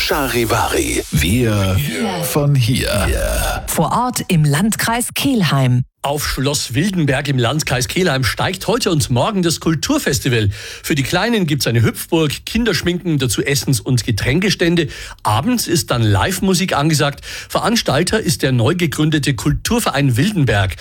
Charivari. Wir von hier. Vor Ort im Landkreis Kelheim. Auf Schloss Wildenberg im Landkreis Kelheim steigt heute und morgen das Kulturfestival. Für die Kleinen gibt's eine Hüpfburg, Kinderschminken, dazu Essens- und Getränkestände. Abends ist dann Live-Musik angesagt. Veranstalter ist der neu gegründete Kulturverein Wildenberg.